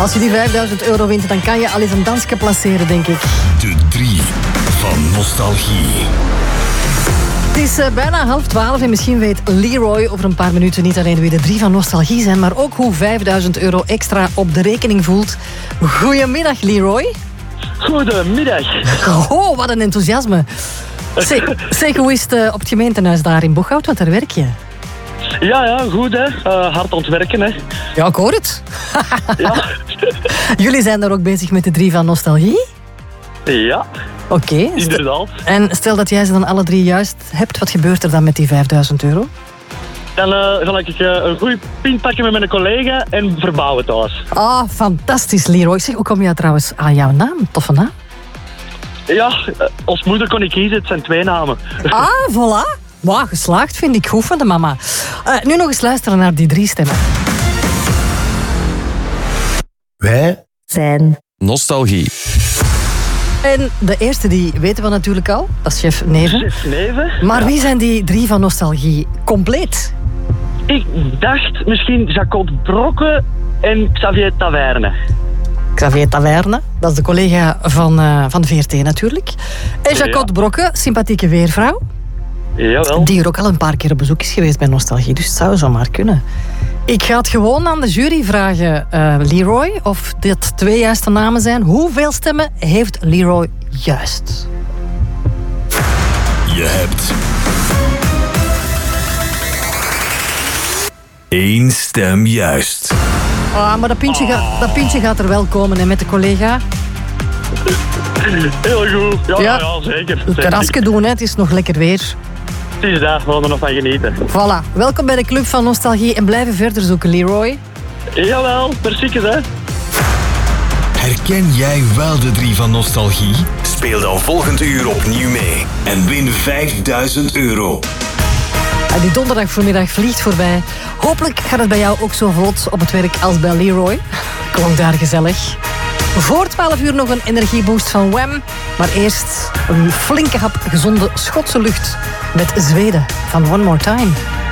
Als je die €5000 wint, dan kan je al eens een dansje placeren, denk ik. De 3 van Nostalgie. Het is bijna 11:30 en misschien weet Leroy over een paar minuten niet alleen wie de 3 van Nostalgie zijn, maar ook hoe €5000 extra op de rekening voelt. Goedemiddag, Leroy. Goedemiddag. Oh, wat een enthousiasme. Zeg, hoe is het op het gemeentehuis daar in Boeghout? Want daar werk je. Ja, goed hè. Hard aan het werken hè. Ja, ik hoor het. Ja. Jullie zijn daar ook bezig met de 3 van Nostalgie? Ja, Oké. inderdaad. En stel dat jij ze dan alle 3 juist hebt, wat gebeurt er dan met die €5000? Dan zal ik een goede pint pakken met mijn collega en verbouwen thuis. Ah, fantastisch, Leroy. Zeg, hoe kom je trouwens aan jouw naam? Toffe naam. Ja, als moeder kon ik kiezen, het zijn 2 namen. Ah, voilà. Wauw, geslaagd vind ik goed van de mama. Nu nog eens luisteren naar die 3 stemmen. Wij Zijn Nostalgie. En de eerste, die weten we natuurlijk al. Dat is chef Neven. Chef Neven. Maar wie zijn die 3 van Nostalgie compleet? Ik dacht misschien Jacob Brokke en Xavier Taverne. Xavier Taverne, dat is de collega van de VRT natuurlijk. En Jacob Brokke, sympathieke weervrouw. Jawel. Die er ook al een paar keer op bezoek is geweest bij Nostalgie, dus het zou zomaar kunnen. Ik ga het gewoon aan de jury vragen, Leroy, of dit 2 juiste namen zijn. Hoeveel stemmen heeft Leroy juist? Je hebt 1 stem juist. Ah, maar dat pintje gaat er wel komen hè, met de collega. Heel goed. Ja, zeker. Het terrasje doen, hè. Het is nog lekker weer. Het is daar, we gaan er nog van genieten. Voilà, welkom bij de Club van Nostalgie en blijven verder zoeken, Leroy. Jawel, precies hè. Herken jij wel de 3 van Nostalgie? Speel dan volgend uur opnieuw mee en win €5000. Die donderdag voormiddag vliegt voorbij. Hopelijk gaat het bij jou ook zo vlot op het werk als bij Leroy. Klonk daar gezellig. Voor 12 uur nog een energieboost van Wham. Maar eerst een flinke hap gezonde Schotse lucht met Zweden van One More Time.